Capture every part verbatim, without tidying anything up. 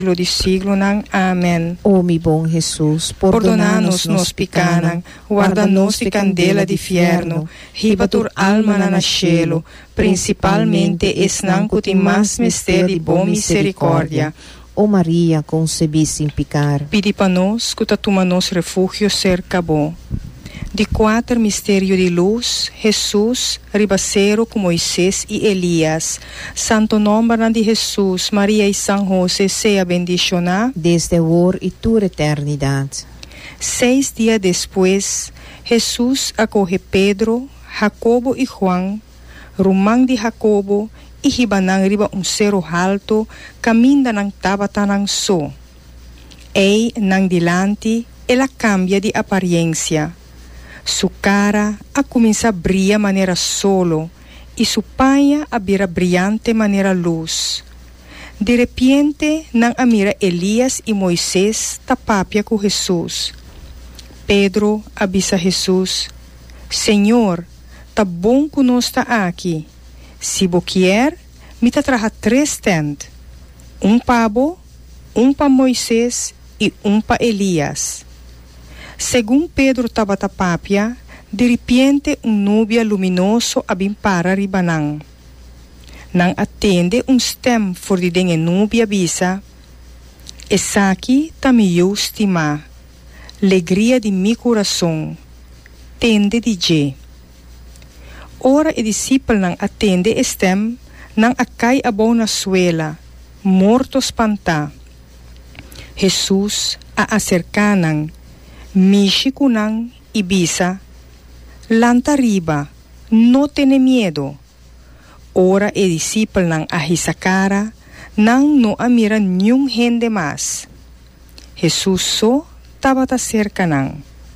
de siglo nang Amen. O mi bom Jesus, Perdonanos nos picanang, guarda-nos de candela de fierno, ribatur alma na cielo, principalmente esnan cuti mais mister de bom misericórdia. O Maria, concebi sem pecar. Pidi pa nos, cutatuma nos refúgio cerca bom. De quatro mistério de luz, Jesus, ribaceiro com Moisés e Elias. Santo nome de Jesus, Maria e São José, seja bendicionado desde agora e toda eternidade. Seis dias depois, Jesus acorre Pedro, Jacobo e Juan, rumang de Jacobo, e ribanang riba um cerro alto, caminda nang tabata nang so. Ei, nang dilante, ela cambia de aparência. Sua cara a começa a brilhar maneira solo e sua paia a vira brilhante maneira luz. De repente, não a mira Elias e Moisés tapapia com Jesus. Pedro avisa Jesus: Senhor, tá bom que nós está aqui. Se você quer, me tá traga três tendas. Um pabo, um para Moisés e um para Elias. Segundo Pedro estava tapapia, de repente um nuvem luminoso abimpara ribanang. Nang atende um stem for de dengue nuvem avisa: essa aqui tá me eu estimar. Alegria de mi coração. Tende de je. Ora e discípulo nang atende estem, nang acai abo na suela, morto espanta. Jesus a acercanang, mishi kunang ibisa, lanta riba, no tiene miedo. Ora e discípulo nang ahisacara, nang no amira nyung gente mas. Jesus so tabata cerca nang.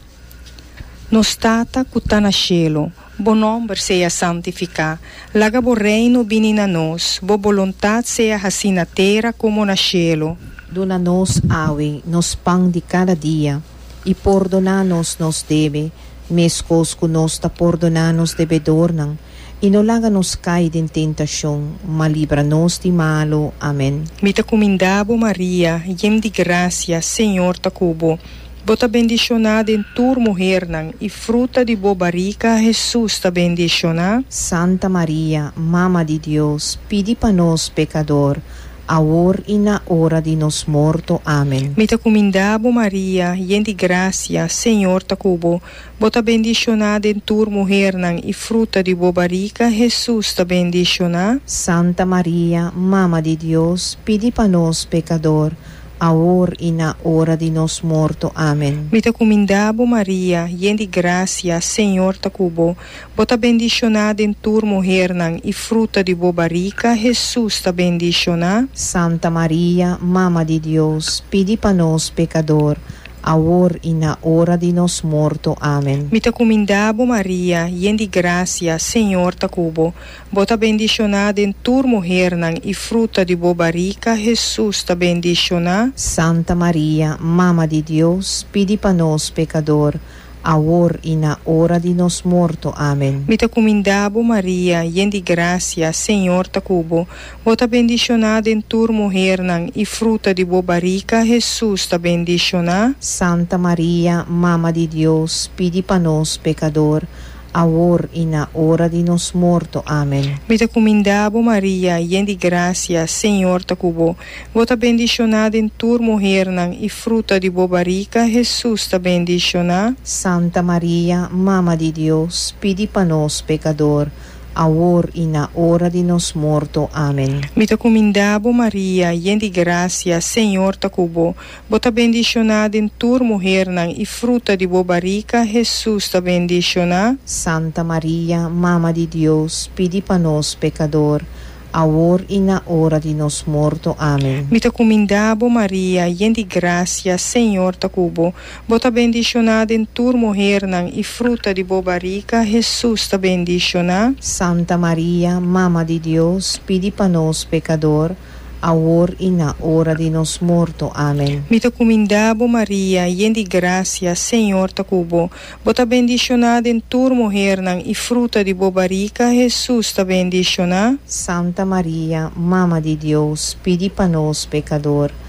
Nos tata kutana cielo, bo nombre seja santificado, laga bo reino vini na nos, bo voluntad seja assim na terra como na cielo. Dona nos awe, nos pão de cada dia, e perdona-nos nos deve, mescos que nos ta perdona-nos devedor não, e não laga-nos cair em tentação, mas livra-nos de malo. Amém. Mita comindabo Maria, yem de gracia, Senhor ta cubo, bota bendicionada em tur mulher não, e fruta de bo barriga, Jesus ta bendicionada. Santa Maria, Mama de Deus, pedi para nós pecador, agora e na hora de nos morto. Amém. Mita comindabo Maria, yen de gracia, Senhor ta cubo, bota bendicionada em tur mulher não, e fruta de bo barriga, Jesus ta bendicionada. Santa Maria, Mama de Deus, pedi para nós pecador, agora e na hora de nos morto. Amém. Mita comindabo Maria, yen de gracia, Senhor ta cubo, bota bendicionada em tur mulher não, e fruta de bo barriga, Jesus ta bendicionada. Santa Maria, Mama de Deus, pedi para nós pecador, agora e na hora de nos morto. Amém. Mita comindabo Maria, yen de gracia, Senhor ta cubo, bota bendicionada em tur mulher não, e fruta de bo barriga, Jesus ta bendicionada. Santa Maria, Mama de Deus, pedi para nós pecador, agora e na hora de nos morto. Amém. Mita comindabo Maria, yen de gracia, Senhor ta cubo, bota bendicionada em tur mulher não, e fruta de bo barriga, Jesus ta bendicionada. Santa Maria, Mama de Deus, pedi para nós pecador, agora e na hora de nos morto. Amém. Mita comindabo Maria, yen de gracia, Senhor ta cubo, bota bendicionada em tur mulher não, e fruta de bo barriga, Jesus ta bendicionada. Santa Maria, Mama de Deus, pedi para nós pecador, agora e na hora de nos morto. Amém. Mita comindabo Maria, yen de gracia, Senhor ta cubo, bota bendicionada em tur mulher não, e fruta de bo barriga, Jesus ta bendicionada. Santa Maria, Mama de Deus, pedi para nós pecador, agora e na hora de nos morto. Amém. Mita comindabo Maria, yen de gracia, Senhor ta cubo, bota bendicionada em tur mulher não, e fruta de bo barriga, Jesus ta bendicionada. Santa Maria, Mama de Deus, pedi para nós pecador, agora e na hora de nos morto. Amém. Mita comindabo Maria, yen de gracia, Senhor ta cubo, bota bendicionada em tur mulher não, e fruta de bo barriga, Jesus ta bendicionada. Santa Maria, Mama de Deus, pedi para nós pecador,